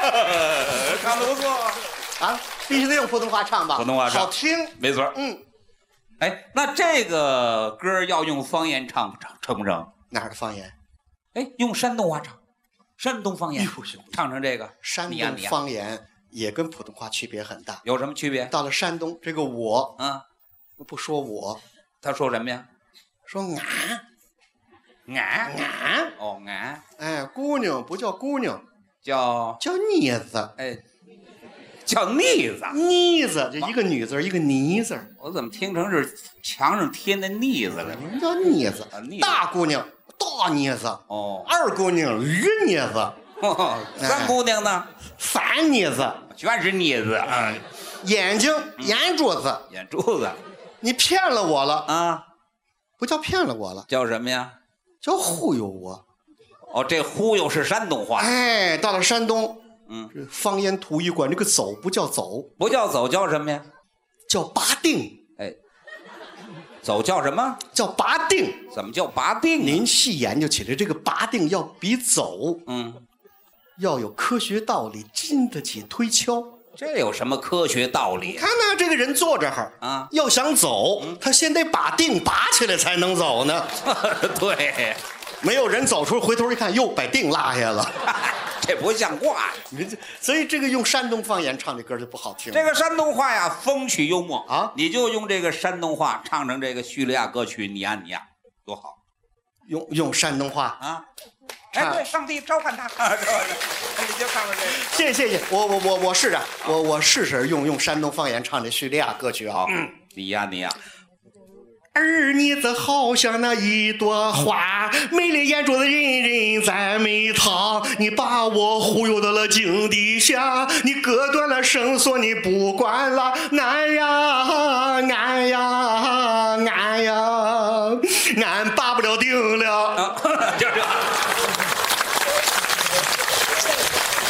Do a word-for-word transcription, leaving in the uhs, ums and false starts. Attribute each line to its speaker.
Speaker 1: 唱的不错
Speaker 2: 啊，必须得用普通话唱吧？
Speaker 1: 普通话唱
Speaker 2: 好听，
Speaker 1: 没错。
Speaker 2: 嗯，
Speaker 1: 哎，那这个歌要用方言唱不唱成不成？
Speaker 2: 哪儿的方言？
Speaker 1: 哎，用山东话唱，山东方言唱成这个，
Speaker 2: 山东
Speaker 1: 你呀你呀
Speaker 2: 方言也跟普通话区别很大。
Speaker 1: 有什么区别？
Speaker 2: 到了山东，这个我
Speaker 1: 啊，
Speaker 2: 不说我，
Speaker 1: 他说什么呀？
Speaker 2: 说俺
Speaker 1: 俺
Speaker 2: 俺，
Speaker 1: 哦俺
Speaker 2: 哎，姑娘不叫姑娘，
Speaker 1: 叫
Speaker 2: 叫妮子，
Speaker 1: 哎叫妮子。
Speaker 2: 妮子就一个女字，一个泥字，
Speaker 1: 我怎么听成是墙上贴那腻子了？
Speaker 2: 人叫妮子
Speaker 1: 啊妮。子
Speaker 2: 大姑娘大妮子，
Speaker 1: 哦，
Speaker 2: 二姑娘二妮子，
Speaker 1: 哦三姑娘呢？
Speaker 2: 三妮子，
Speaker 1: 全是妮子啊，
Speaker 2: 眼睛眼珠子，
Speaker 1: 眼珠子
Speaker 2: 你骗了我了，
Speaker 1: 啊，
Speaker 2: 不叫骗了我了，
Speaker 1: 叫什么呀？
Speaker 2: 叫忽悠我。
Speaker 1: 哦，这忽悠是山东话，
Speaker 2: 哎，到了山东，
Speaker 1: 嗯，
Speaker 2: 这方言土一管这个走不叫走，
Speaker 1: 不叫走叫什么呀？
Speaker 2: 叫拔定，
Speaker 1: 哎，走叫什么？
Speaker 2: 叫拔定。
Speaker 1: 怎么叫拔定啊？
Speaker 2: 您细研究起来，这个拔定要比走
Speaker 1: 嗯，
Speaker 2: 要有科学道理，经得起推敲。
Speaker 1: 这有什么科学道理
Speaker 2: 看呐，这个人坐这儿
Speaker 1: 啊？
Speaker 2: 要想走，他先得把定拔起来才能走呢。
Speaker 1: 对，
Speaker 2: 没有人走出，回头一看，哟，把定落下了。
Speaker 1: 这不像话呀！
Speaker 2: 你这，所以这个用山东方言唱这歌就不好听。
Speaker 1: 这个山东话呀，风趣幽默
Speaker 2: 啊
Speaker 1: 你就用这个山东话唱成这个叙利亚歌曲《你呀你呀》，多好
Speaker 2: 用用山东话，
Speaker 1: 啊！
Speaker 2: 唱
Speaker 1: 哎，对，上帝召唤他，召唤他，你就唱了这个。
Speaker 2: 谢谢谢谢，我我我我试着，我我试试用用山东方言唱这叙利亚歌曲啊。
Speaker 1: 嗯，你呀你呀，
Speaker 2: 儿妮子好像那一朵花，美丽眼珠子人人赞美她。你把我忽悠到了井底下，你割断了绳索，你不管了，俺呀俺呀俺呀，俺拔不了定了。
Speaker 1: 啊，就这。